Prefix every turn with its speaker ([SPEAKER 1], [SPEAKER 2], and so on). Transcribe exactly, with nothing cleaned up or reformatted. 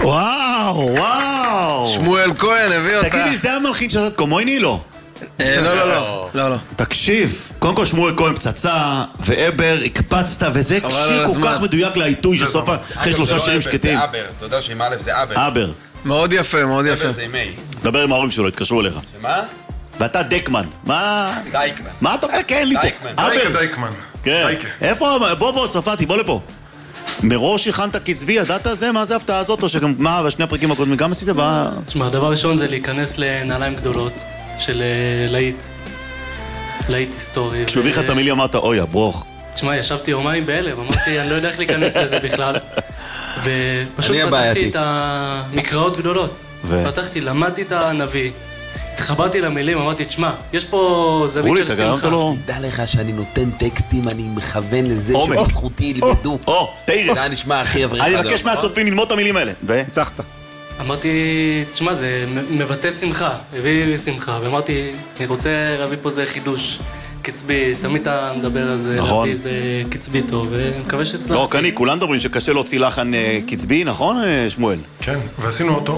[SPEAKER 1] וואו, וואו.
[SPEAKER 2] שמואל כהן הביא אותה.
[SPEAKER 1] תגיד לי, זה המלחין שזאת קומויני לא?
[SPEAKER 2] לא, לא, לא, לא, לא.
[SPEAKER 1] תקשיב, קודם כל שמואל כהן פצצה, ואבר הקפצת, וזה שיר כל כך מדויק לעיתוי של סופה, אחרי שלושה שירים שקטים.
[SPEAKER 3] זה אבר, אתה יודע שעם א' זה אבר.
[SPEAKER 1] אבר.
[SPEAKER 2] מאוד יפה, מאוד יפה.
[SPEAKER 3] אבר זה עם איי.
[SPEAKER 1] דבר עם ההורים שלו, התקשרו אליך.
[SPEAKER 3] שמה?
[SPEAKER 1] ואתה דקמן. מה?
[SPEAKER 3] דייקמן.
[SPEAKER 1] מה אתה מתקן לי פה?
[SPEAKER 3] דייקמן.
[SPEAKER 4] דייקה
[SPEAKER 1] אבר.
[SPEAKER 4] דייקמן.
[SPEAKER 1] כן.
[SPEAKER 4] דייקה.
[SPEAKER 1] איפה? בוא בוא, צרפתי, בוא לפה. מראש הכנת קצבי, ידעת זה? מה זה ההפתעה הזאת? או שגם, מה, בשני הפרקים הקודמים גם עשית? מה?
[SPEAKER 5] תשמע, הדבר ראשון זה להיכנס לנעליים גדולות של להיט. להיט היסטורי.
[SPEAKER 1] כשהוא הביא לך את המילים אמרת, אויה, ברוך.
[SPEAKER 5] תשמע, ישבתי יומיים בהלם, אמרתי, אני לא יודע איך להיכנס לזה בכלל. ופשוט
[SPEAKER 3] אני
[SPEAKER 5] פתחתי
[SPEAKER 3] הבעייתי.
[SPEAKER 5] את המקראות גדולות.
[SPEAKER 1] ו?
[SPEAKER 5] פתחתי, למדתי את הנביא. התחברתי למילים, אמרתי, תשמע, יש פה זווית
[SPEAKER 1] רולי,
[SPEAKER 5] של
[SPEAKER 1] אתה גרמת
[SPEAKER 5] שמחה.
[SPEAKER 1] לו?
[SPEAKER 3] דע לך שאני נותן טקסטים, אני מכוון לזה
[SPEAKER 1] אומץ.
[SPEAKER 3] שבזכותי ילמדו.
[SPEAKER 1] או, תראה.
[SPEAKER 3] זה היה נשמע הכי אברך.
[SPEAKER 1] אני מבקש מהצופים ללמוד את המילים האלה. ו?
[SPEAKER 6] הצלחת.
[SPEAKER 5] אמרתי, תשמע, זה מבטא שמחה, הביא לי שמחה, ואמרתי, אני רוצה להביא פה זה חידוש קצבי, תמיד אתה מדבר על זה,
[SPEAKER 1] נכון.
[SPEAKER 5] להביא זה קצבי טוב, ומקווה שהצלחתי.
[SPEAKER 1] לא, רק אני, כולם מדברים שקשה להוציא לחן אה, קצבי, נכון, אה, שמואל?
[SPEAKER 4] כן, ועשינו אותו